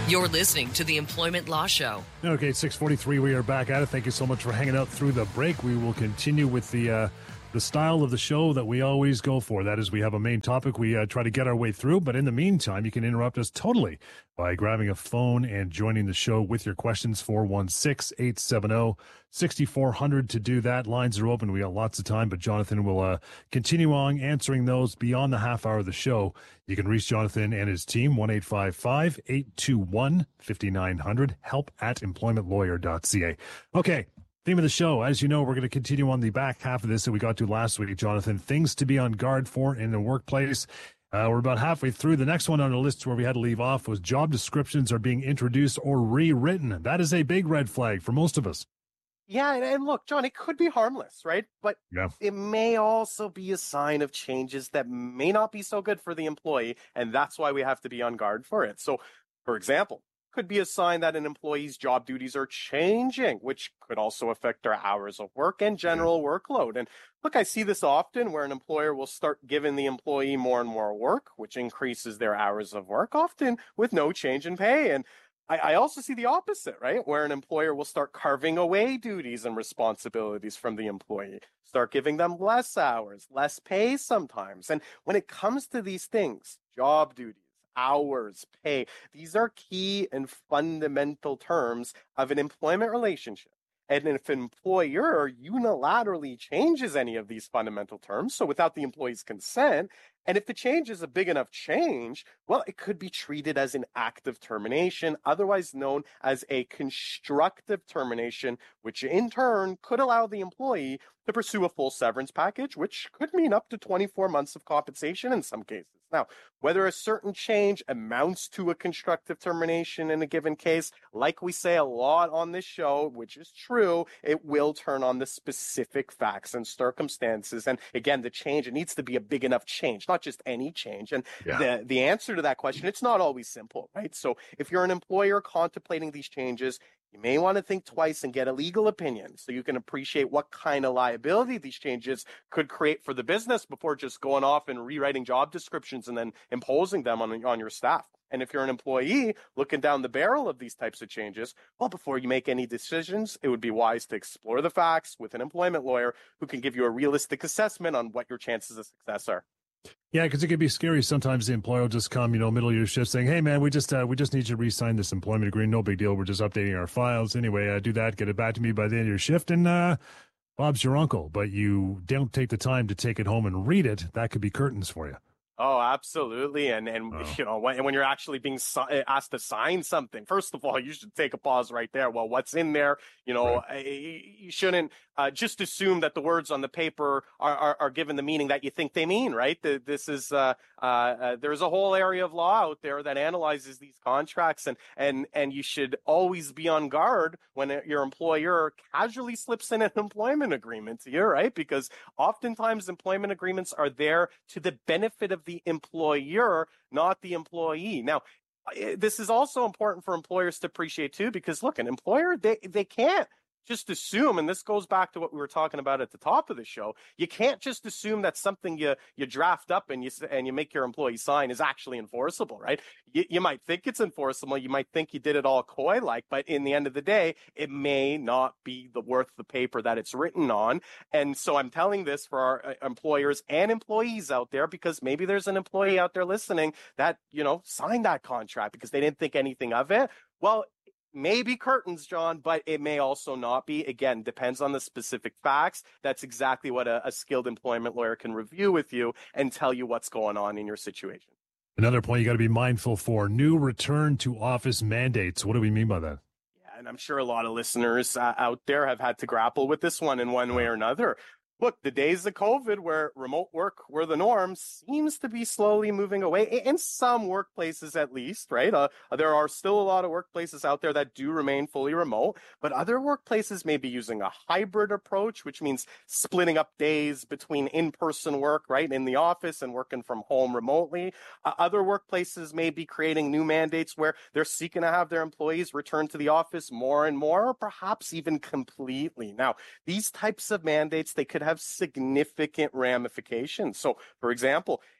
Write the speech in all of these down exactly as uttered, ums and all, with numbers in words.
You're listening to the Employment Law Show. Okay, six forty-three, we are back at it. Thank you so much for hanging out through the break. We will continue with the uh, the style of the show that we always go for. That is, we have a main topic we uh, try to get our way through, but in the meantime, you can interrupt us totally by grabbing a phone and joining the show with your questions. Four one six, eight seven zero, six four zero zero to do that. Lines are open. We got lots of time, but Jonathan will uh, continue on answering those beyond the half hour of the show. You can reach Jonathan and his team, one eight five five, eight two one, five nine zero zero, help at employment lawyer dot c a. Okay, theme of the show. As you know, we're going to continue on the back half of this that we got to last week, Jonathan. Things to be on guard for in the workplace. Uh, we're about halfway through. The next one on the list where we had to leave off was job descriptions are being introduced or rewritten. That is a big red flag for most of us. Yeah, and, and look, John, it could be harmless, right? But yeah. It may also be a sign of changes that may not be so good for the employee, and that's why we have to be on guard for it. So, for example, could be a sign that an employee's job duties are changing, which could also affect their hours of work and general workload. And look, I see this often where an employer will start giving the employee more and more work, which increases their hours of work, often with no change in pay. And I, I also see the opposite, right? Where an employer will start carving away duties and responsibilities from the employee, start giving them less hours, less pay sometimes. And when it comes to these things, job duties, hours, pay, these are key and fundamental terms of an employment relationship. And if an employer unilaterally changes any of these fundamental terms, so without the employee's consent, and if the change is a big enough change, well, it could be treated as an act of termination, otherwise known as a constructive termination, which in turn could allow the employee to pursue a full severance package, which could mean up to twenty-four months of compensation in some cases. Now, whether a certain change amounts to a constructive termination in a given case, like we say a lot on this show, which is true, it will turn on the specific facts and circumstances. And again, the change, it needs to be a big enough change, not just any change. And yeah. the, the answer to that question, it's not always simple, right? So if you're an employer contemplating these changes, you may want to think twice and get a legal opinion so you can appreciate what kind of liability these changes could create for the business before just going off and rewriting job descriptions and then imposing them on, on your staff. And if you're an employee looking down the barrel of these types of changes, well, before you make any decisions, it would be wise to explore the facts with an employment lawyer who can give you a realistic assessment on what your chances of success are. Yeah, because it could be scary. Sometimes the employer will just come, you know, middle of your shift saying, hey, man, we just uh, we just need you to re-sign this employment agreement. No big deal. We're just updating our files. Anyway, uh, do that. Get it back to me by the end of your shift. And uh, Bob's your uncle. But you don't take the time to take it home and read it. That could be curtains for you. Oh, absolutely. And, and oh. you know, when, when you're actually being si- asked to sign something, first of all, you should take a pause right there. Well, what's in there? You know, right. You shouldn't uh, just assume that the words on the paper are, are, are given the meaning that you think they mean, right? The, this is, uh, uh, uh, there's a whole area of law out there that analyzes these contracts, and, and, and you should always be on guard when your employer casually slips in an employment agreement to you, right? Because oftentimes employment agreements are there to the benefit of the employer, not the employee. Now, this is also important for employers to appreciate too, because look, an employer, they, they can't just assume, and this goes back to what we were talking about at the top of the show, you can't just assume that something you, you draft up and you and you make your employee sign is actually enforceable, right? You, you might think it's enforceable, you might think you did it all coy-like, but in the end of the day, it may not be the worth the paper that it's written on. And so I'm telling this for our employers and employees out there, because maybe there's an employee out there listening that, you know, signed that contract because they didn't think anything of it. Well, maybe curtains, John, but it may also not be. Again, depends on the specific facts. That's exactly what a, a skilled employment lawyer can review with you and tell you what's going on in your situation. Another point you got to be mindful for, new return to office mandates. What do we mean by that? Yeah, and I'm sure a lot of listeners uh, out there have had to grapple with this one in one way or another. Look, the days of COVID where remote work were the norm seems to be slowly moving away in some workplaces, at least, right? Uh, there are still a lot of workplaces out there that do remain fully remote, but other workplaces may be using a hybrid approach, which means splitting up days between in-person work, right, in the office and working from home remotely. Uh, other workplaces may be creating new mandates where they're seeking to have their employees return to the office more and more, or perhaps even completely. Now, these types of mandates, they could have have significant ramifications. So, for example,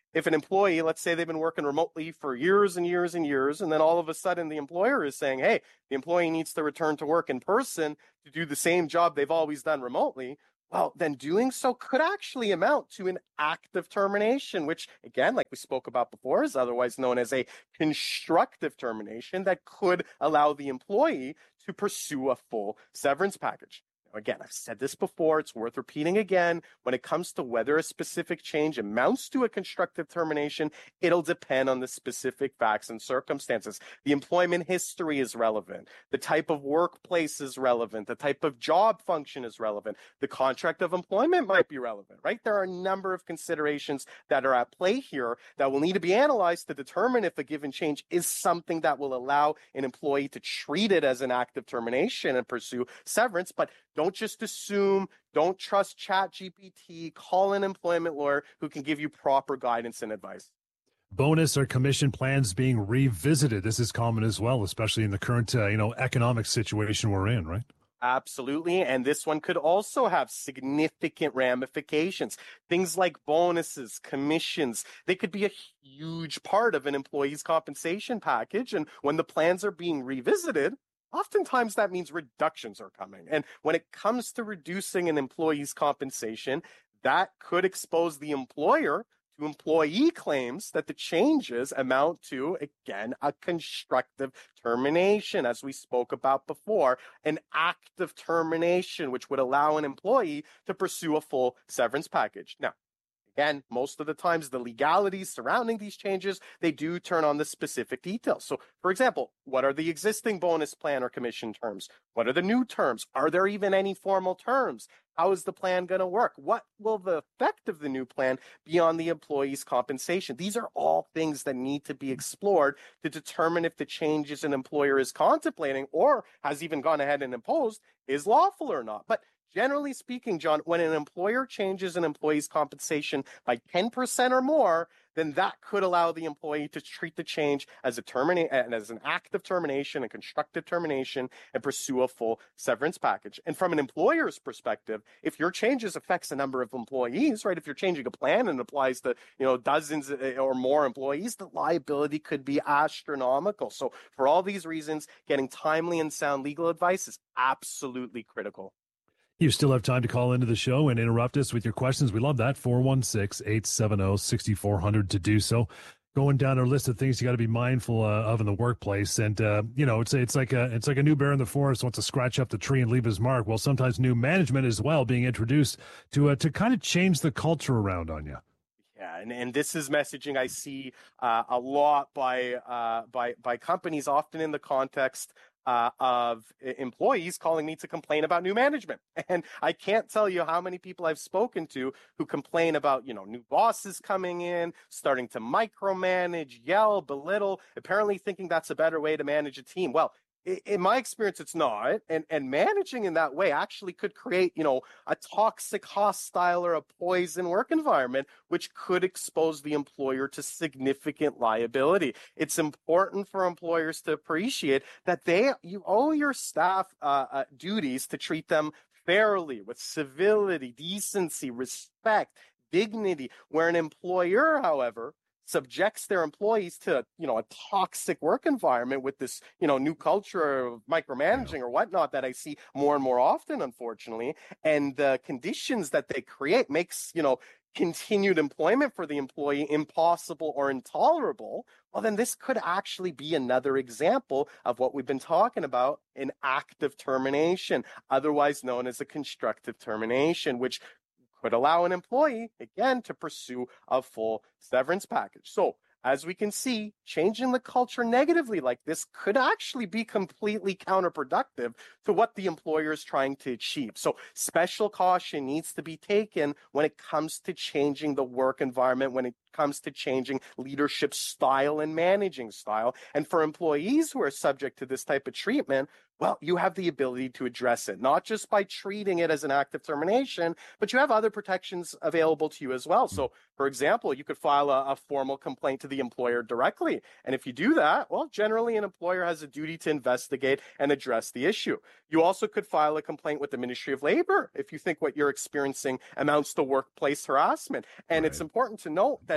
if an employee, let's say they've been working remotely for years and years and years, and then all of a sudden the employer is saying, hey, the employee needs to return to work in person to do the same job they've always done remotely, well, then doing so could actually amount to an act of termination, which, again, like we spoke about before, is otherwise known as a constructive termination that could allow the employee to pursue a full severance package. Again, I've said this before, it's worth repeating again. When it comes to whether a specific change amounts to a constructive termination, it'll depend on the specific facts and circumstances. The employment history is relevant. The type of workplace is relevant. The type of job function is relevant. The contract of employment might be relevant, right? There are a number of considerations that are at play here that will need to be analyzed to determine if a given change is something that will allow an employee to treat it as an act of termination and pursue severance. But don't just assume, don't trust Chat G P T, call an employment lawyer who can give you proper guidance and advice. Bonus or commission plans being revisited. This is common as well, especially in the current, uh, you know, economic situation we're in, right? Absolutely. And this one could also have significant ramifications. Things like bonuses, commissions, they could be a huge part of an employee's compensation package. And when the plans are being revisited, oftentimes that means reductions are coming. And when it comes to reducing an employee's compensation, that could expose the employer to employee claims that the changes amount to, again, a constructive termination, as we spoke about before, an act of termination, which would allow an employee to pursue a full severance package. Now, again, most of the times the legalities surrounding these changes, they do turn on the specific details. So, for example, what are the existing bonus plan or commission terms? What are the new terms? Are there even any formal terms? How is the plan going to work? What will the effect of the new plan be on the employee's compensation? These are all things that need to be explored to determine if the changes an employer is contemplating or has even gone ahead and imposed is lawful or not. But generally speaking, John, when an employer changes an employee's compensation by ten percent or more, then that could allow the employee to treat the change as a termina- as an act of termination, a constructive termination, and pursue a full severance package. And from an employer's perspective, if your changes affects a number of employees, right, if you're changing a plan and applies to, you know, dozens or more employees, the liability could be astronomical. So for all these reasons, getting timely and sound legal advice is absolutely critical. You still have time to call into the show and interrupt us with your questions. We love that. four one six, eight seven zero, six four zero zero to do so. Going down our list of things you got to be mindful uh, of in the workplace. And, uh, you know, it's it's like a it's like a new bear in the forest wants to scratch up the tree and leave his mark. Well, sometimes new management as well being introduced to uh, to kind of change the culture around on you. Yeah, and, and this is messaging I see uh, a lot by uh, by by companies, often in the context Uh, of employees calling me to complain about new management. And I can't tell you how many people I've spoken to who complain about, you know, new bosses coming in, starting to micromanage, yell, belittle, apparently thinking that's a better way to manage a team. Well, in my experience, it's not. And and managing in that way actually could create, you know, a toxic, hostile, or a poison work environment, which could expose the employer to significant liability. It's important for employers to appreciate that they you owe your staff uh, uh, duties to treat them fairly, with civility, decency, respect, dignity. Where an employer, however, subjects their employees to, you know, a toxic work environment with this, you know, new culture of micromanaging or whatnot that I see more and more often, unfortunately. And the conditions that they create makes, you know, continued employment for the employee impossible or intolerable. Well, then this could actually be another example of what we've been talking about, an act of termination, otherwise known as a constructive termination, which could allow an employee, again, to pursue a full severance package. So, as we can see, changing the culture negatively like this could actually be completely counterproductive to what the employer is trying to achieve. So special caution needs to be taken when it comes to changing the work environment, when it comes to changing leadership style and managing style. And for employees who are subject to this type of treatment, well, you have the ability to address it, not just by treating it as an act of termination, but you have other protections available to you as well. So, for example, you could file a, a formal complaint to the employer directly. And if you do that, well, generally an employer has a duty to investigate and address the issue. You also could file a complaint with the Ministry of Labor if you think what you're experiencing amounts to workplace harassment. And right. It's important to note that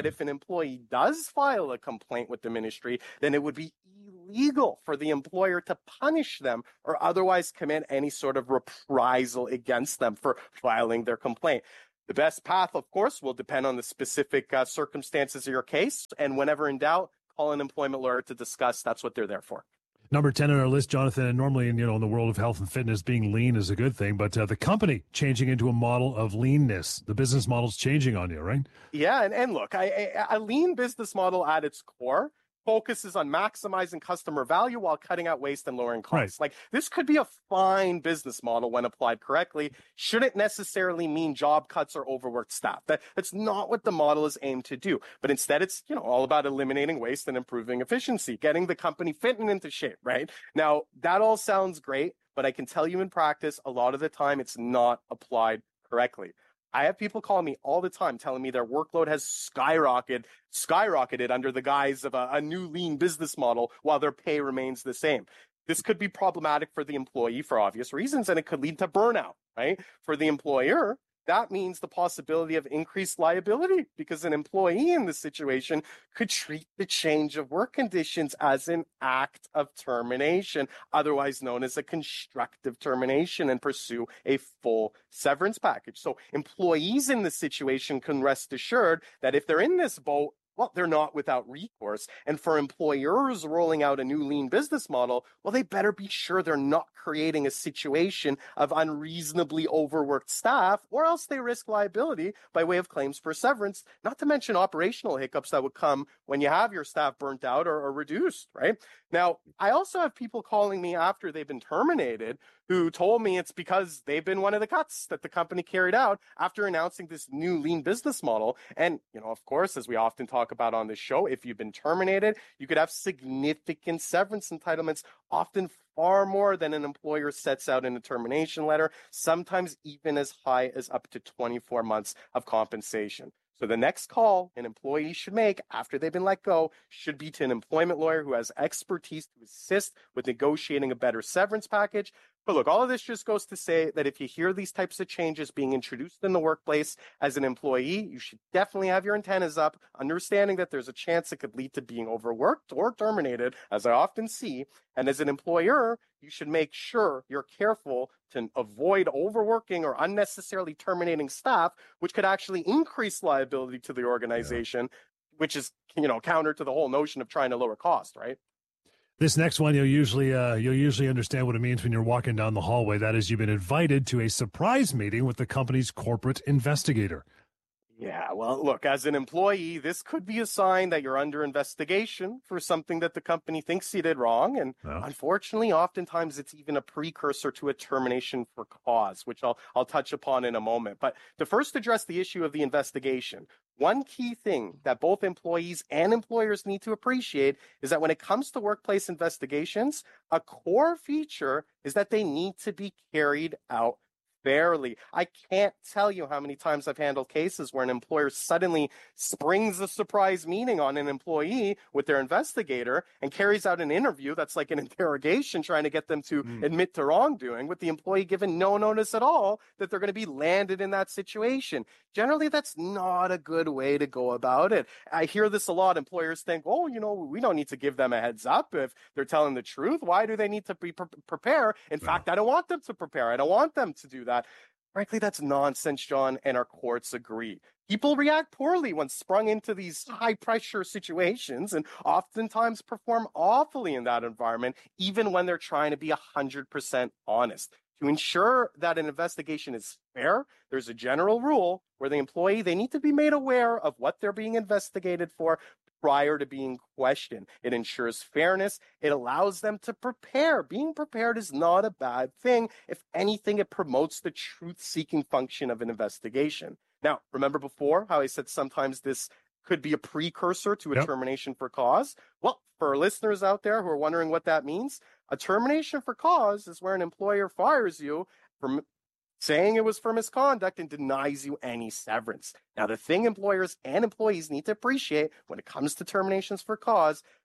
that if an employee does file a complaint with the ministry, then it would be illegal for the employer to punish them or otherwise commit any sort of reprisal against them for filing their complaint. The best path, of course, will depend on the specific uh, circumstances of your case. And whenever in doubt, call an employment lawyer to discuss. That's what they're there for. Number ten on our list, Jonathan, and normally in, you know, in the world of health and fitness, being lean is a good thing, but uh, the company changing into a model of leanness, the business model's changing on you, right? Yeah, and, and look, I, I, a lean business model at its core focuses on maximizing customer value while cutting out waste and lowering costs. Right. Like, this could be a fine business model when applied correctly. Shouldn't necessarily mean job cuts or overworked staff. That, that's not what the model is aimed to do. But instead, it's, you know, all about eliminating waste and improving efficiency, getting the company fitting into shape, right? Now, that all sounds great, but I can tell you in practice, a lot of the time, it's not applied correctly. I have people call me all the time telling me their workload has skyrocketed, skyrocketed under the guise of a, a new lean business model while their pay remains the same. This could be problematic for the employee for obvious reasons, and it could lead to burnout, right? For the employer, that means the possibility of increased liability because an employee in this situation could treat the change of work conditions as an act of termination, otherwise known as a constructive termination, and pursue a full severance package. So employees in this situation can rest assured that if they're in this boat, well, they're not without recourse. And for employers rolling out a new lean business model, well, they better be sure they're not creating a situation of unreasonably overworked staff, or else they risk liability by way of claims for severance, not to mention operational hiccups that would come when you have your staff burnt out or, or reduced, right? Now, I also have people calling me after they've been terminated who told me it's because they've been one of the cuts that the company carried out after announcing this new lean business model. And, you know, of course, as we often talk about on this show, if you've been terminated, you could have significant severance entitlements, often far more than an employer sets out in a termination letter, sometimes even as high as up to twenty-four months of compensation. So the next call an employee should make after they've been let go should be to an employment lawyer who has expertise to assist with negotiating a better severance package. But look, all of this just goes to say that if you hear these types of changes being introduced in the workplace as an employee, you should definitely have your antennas up, understanding that there's a chance it could lead to being overworked or terminated, as I often see. And as an employer, you should make sure you're careful to avoid overworking or unnecessarily terminating staff, which could actually increase liability to the organization, yeah. which is, you know, counter to the whole notion of trying to lower cost, right? This next one, you'll usually uh, you'll usually understand what it means when you're walking down the hallway. That is, you've been invited to a surprise meeting with the company's corporate investigator. Yeah, well, look, as an employee, this could be a sign that you're under investigation for something that the company thinks you did wrong. And yeah. unfortunately, oftentimes it's even a precursor to a termination for cause, which I'll, I'll touch upon in a moment. But to first address the issue of the investigation, one key thing that both employees and employers need to appreciate is that when it comes to workplace investigations, a core feature is that they need to be carried out fairly. I can't tell you how many times I've handled cases where an employer suddenly springs a surprise meeting on an employee with their investigator and carries out an interview that's like an interrogation, trying to get them to mm. admit to wrongdoing, with the employee given no notice at all that they're going to be landed in that situation. Generally, that's not a good way to go about it. I hear this a lot. Employers think, oh, you know, we don't need to give them a heads up if they're telling the truth. Why do they need to be pre- prepare? In yeah. fact, I don't want them to prepare. I don't want them to do that. That. Frankly, that's nonsense, John, and our courts agree. People react poorly when sprung into these high-pressure situations and oftentimes perform awfully in that environment, even when they're trying to be one hundred percent honest. To ensure that an investigation is fair, there's a general rule where the employee, they need to be made aware of what they're being investigated for prior to being questioned. It ensures fairness. It allows them to prepare. Being prepared is not a bad thing. If anything, it promotes the truth-seeking function of an investigation. Now, remember before how I said sometimes this could be a precursor to a yep. termination for cause? Well, for listeners out there who are wondering what that means, a termination for cause is where an employer fires you for saying it was for misconduct and denies you any severance. Now, the thing employers and employees need to appreciate when it comes to terminations for cause,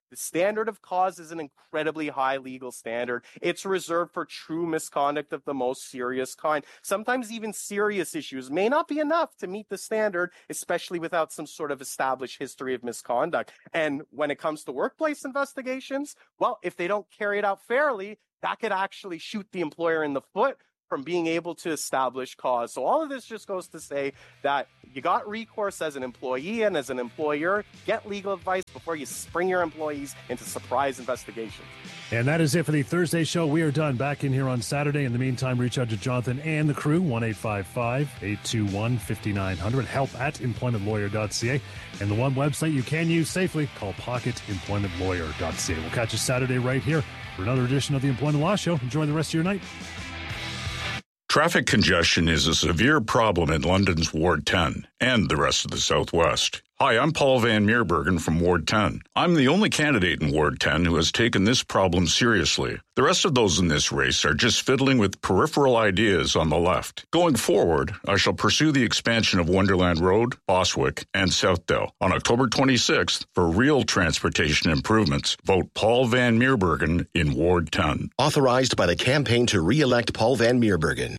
The standard of cause is an incredibly high legal standard. It's reserved for true misconduct of the most serious kind. Sometimes even serious issues may not be enough to meet the standard, especially without some sort of established history of misconduct. And when it comes to workplace investigations, well, if they don't carry it out fairly, that could actually shoot the employer in the foot from being able to establish cause. So all of this just goes to say that you got recourse as an employee and as an employer. Get legal advice before you spring your employees into surprise investigations. And that is it for the Thursday show. We are done. Back in here on Saturday. In the meantime, reach out to Jonathan and the crew, one eight five five, eight two one, five nine zero zero, help at employment lawyer dot c a. And the one website you can use safely, call pocket employment lawyer dot c a. We'll catch you Saturday right here for another edition of the Employment Law Show. Enjoy the rest of your night. Traffic congestion is a severe problem in London's Ward ten and the rest of the Southwest. Hi, I'm Paul Van Meerbergen from Ward ten. I'm the only candidate in Ward ten who has taken this problem seriously. The rest of those in this race are just fiddling with peripheral ideas on the left. Going forward, I shall pursue the expansion of Wonderland Road, Boswick, and Southdale. On October twenty-sixth, for real transportation improvements, vote Paul Van Meerbergen in Ward ten. Authorized by the Campaign to Re-elect Paul Van Meerbergen.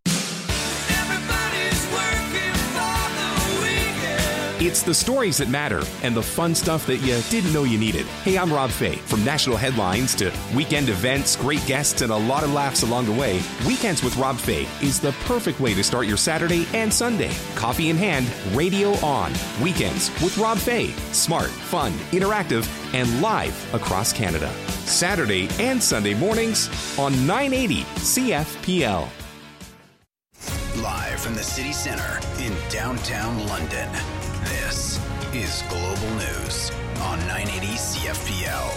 It's the stories that matter and the fun stuff that you didn't know you needed. Hey, I'm Rob Fay. From national headlines to weekend events, great guests, and a lot of laughs along the way, Weekends with Rob Fay is the perfect way to start your Saturday and Sunday. Coffee in hand, radio on. Weekends with Rob Fay. Smart, fun, interactive, and live across Canada. Saturday and Sunday mornings on nine eighty C F P L. Live from the city center in downtown London. This is Global News on nine eighty C F P L.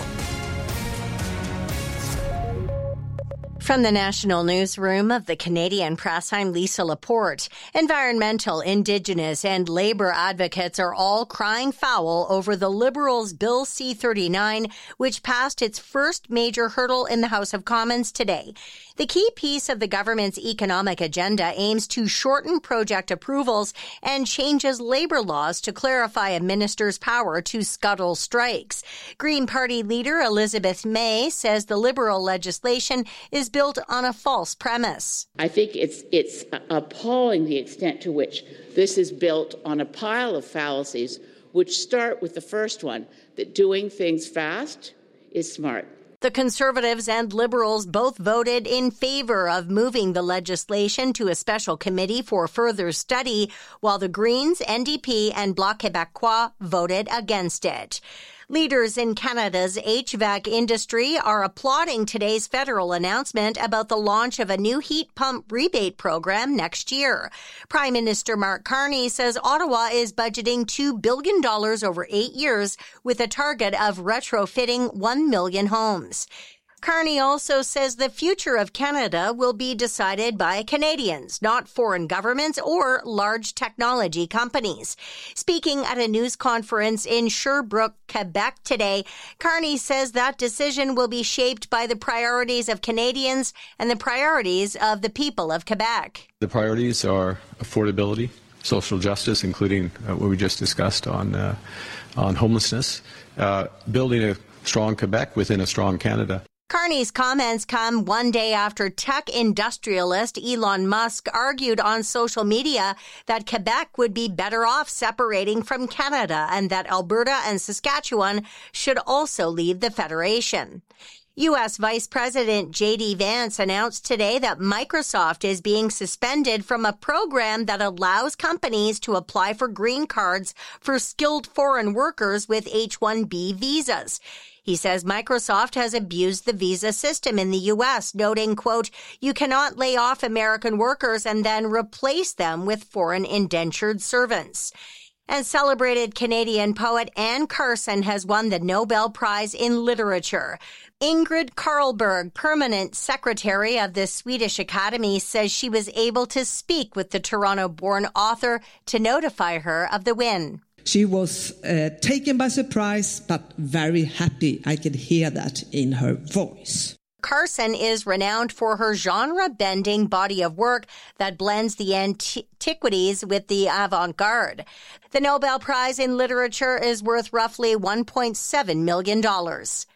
From the National Newsroom of the Canadian Press, I'm Lisa Laporte. Environmental, Indigenous, and Labour advocates are all crying foul over the Liberals' Bill C thirty-nine, which passed its first major hurdle in the House of Commons today. The key piece of the government's economic agenda aims to shorten project approvals and changes labor laws to clarify a minister's power to scuttle strikes. Green Party leader Elizabeth May says the Liberal legislation is built on a false premise. I think it's it's appalling the extent to which this is built on a pile of fallacies, which start with the first one, that doing things fast is smart. The Conservatives and Liberals both voted in favor of moving the legislation to a special committee for further study, while the Greens, N D P, and Bloc Québécois voted against it. Leaders in Canada's H V A C industry are applauding today's federal announcement about the launch of a new heat pump rebate program next year. Prime Minister Mark Carney says Ottawa is budgeting two billion dollars over eight years with a target of retrofitting one million homes. Carney also says the future of Canada will be decided by Canadians, not foreign governments or large technology companies. Speaking at a news conference in Sherbrooke, Quebec today, Carney says that decision will be shaped by the priorities of Canadians and the priorities of the people of Quebec. The priorities are affordability, social justice, including uh, what we just discussed on, uh, on homelessness, uh, building a strong Quebec within a strong Canada. Carney's comments come one day after tech industrialist Elon Musk argued on social media that Quebec would be better off separating from Canada and that Alberta and Saskatchewan should also leave the Federation. U S Vice President J D Vance announced today that Microsoft is being suspended from a program that allows companies to apply for green cards for skilled foreign workers with H one B visas. He says Microsoft has abused the visa system in the U S, noting, quote, "You cannot lay off American workers and then replace them with foreign indentured servants." And celebrated Canadian poet Anne Carson has won the Nobel Prize in Literature. Ingrid Carlberg, permanent secretary of the Swedish Academy, says she was able to speak with the Toronto-born author to notify her of the win. She was uh, taken by surprise, but very happy. I could hear that in her voice. Carson is renowned for her genre-bending body of work that blends the antiquities with the avant-garde. The Nobel Prize in Literature is worth roughly one point seven million dollars.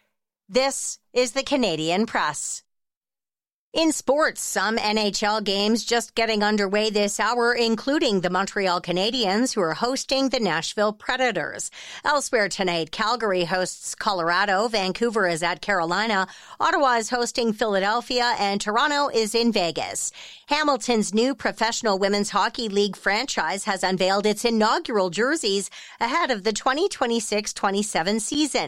This is the Canadian Press. In sports, some N H L games just getting underway this hour, including the Montreal Canadiens, who are hosting the Nashville Predators. Elsewhere tonight, Calgary hosts Colorado, Vancouver is at Carolina, Ottawa is hosting Philadelphia, and Toronto is in Vegas. Hamilton's new Professional Women's Hockey League franchise has unveiled its inaugural jerseys ahead of the twenty twenty-six twenty-seven season.